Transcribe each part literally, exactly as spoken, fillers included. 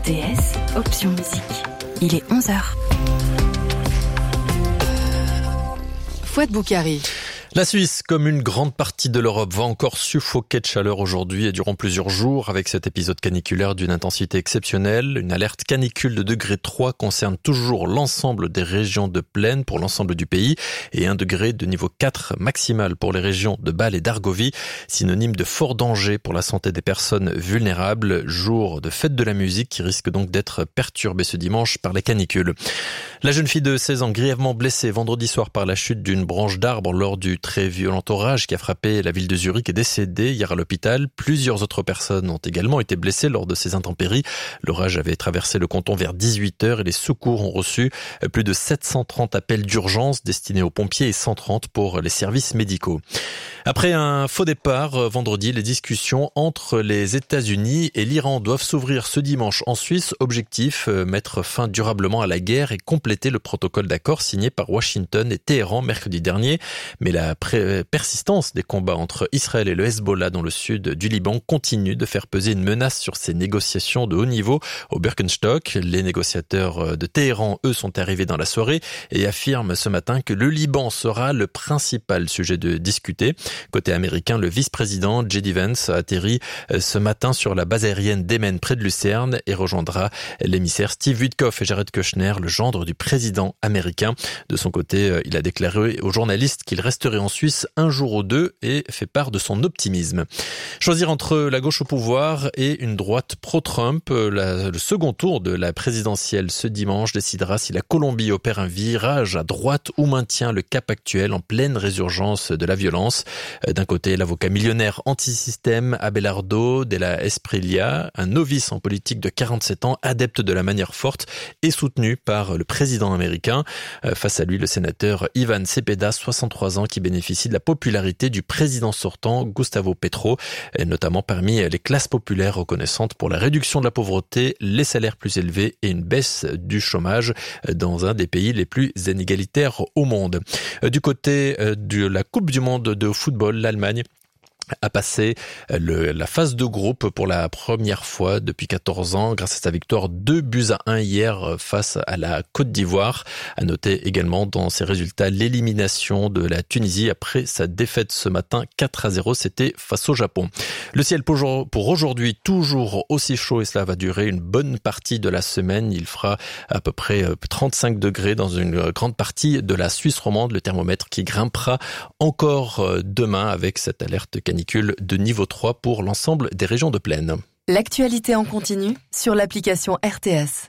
T S, option musique. Il est onze heures. Fouad Boukari. La Suisse, comme une grande partie de l'Europe, va encore suffoquer de chaleur aujourd'hui et durant plusieurs jours avec cet épisode caniculaire d'une intensité exceptionnelle. Une alerte canicule de degré trois concerne toujours l'ensemble des régions de plaine pour l'ensemble du pays et un degré de niveau quatre maximal pour les régions de Bâle et d'Argovie, synonyme de fort danger pour la santé des personnes vulnérables. Jour de fête de la musique qui risque donc d'être perturbé ce dimanche par les canicules. La jeune fille de seize ans grièvement blessée vendredi soir par la chute d'une branche d'arbre lors du très violent orage qui a frappé la ville de Zurich est décédée hier à l'hôpital. Plusieurs autres personnes ont également été blessées lors de ces intempéries. L'orage avait traversé le canton vers dix-huit heures et les secours ont reçu plus de sept cent trente appels d'urgence destinés aux pompiers et cent trente pour les services médicaux. Après un faux départ vendredi, les discussions entre les États-Unis et l'Iran doivent s'ouvrir ce dimanche en Suisse. Objectif, mettre fin durablement à la guerre et compléter le protocole d'accord signé par Washington et Téhéran mercredi dernier. Mais la pré- persistance des combats entre Israël et le Hezbollah dans le sud du Liban continue de faire peser une menace sur ces négociations de haut niveau au Birkenstock. Les négociateurs de Téhéran, eux, sont arrivés dans la soirée et affirment ce matin que le Liban sera le principal sujet de discuter. Côté américain, le vice-président J D Vance a atterri ce matin sur la base aérienne d'Emmen près de Lucerne et rejoindra l'émissaire Steve Witkoff et Jared Kushner, le gendre du président américain. De son côté, il a déclaré aux journalistes qu'il resterait en Suisse un jour ou deux et fait part de son optimisme. Choisir entre la gauche au pouvoir et une droite pro-Trump, la, le second tour de la présidentielle ce dimanche décidera si la Colombie opère un virage à droite ou maintient le cap actuel en pleine résurgence de la violence. D'un côté, l'avocat millionnaire anti-système Abelardo Della Espriella, un novice en politique de quarante-sept ans, adepte de la manière forte et soutenu par le président américain. Face à lui, le sénateur Ivan Cepeda, soixante-trois ans, qui bénéficie de la popularité du président sortant Gustavo Petro, notamment parmi les classes populaires reconnaissantes pour la réduction de la pauvreté, les salaires plus élevés et une baisse du chômage dans un des pays les plus inégalitaires au monde. Du côté de la Coupe du monde de football, l'Allemagne a passé le, la phase de groupe pour la première fois depuis quatorze ans grâce à sa victoire deux buts à un hier face à la Côte d'Ivoire. À noter également dans ses résultats l'élimination de la Tunisie après sa défaite ce matin quatre à zéro, c'était face au Japon. Le ciel pour, pour aujourd'hui toujours aussi chaud et cela va durer une bonne partie de la semaine. Il fera à peu près trente-cinq degrés dans une grande partie de la Suisse romande. Le thermomètre qui grimpera encore demain avec cette alerte canicule de niveau trois pour l'ensemble des régions de plaine. L'actualité en continu sur l'application R T S.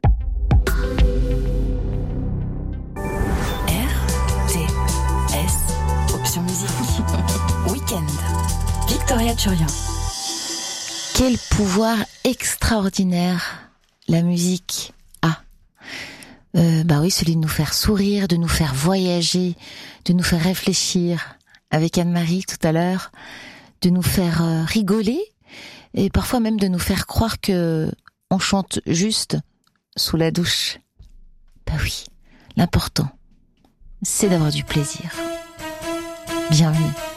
R T S, option musique. Week-end. Victoria Turian. Quel pouvoir extraordinaire la musique a. Euh, bah oui, celui de nous faire sourire, de nous faire voyager, de nous faire réfléchir. Avec Anne-Marie tout à l'heure, de nous faire euh, rigoler et parfois même de nous faire croire que on chante juste sous la douche. Bah oui, l'important, c'est d'avoir du plaisir. Bienvenue.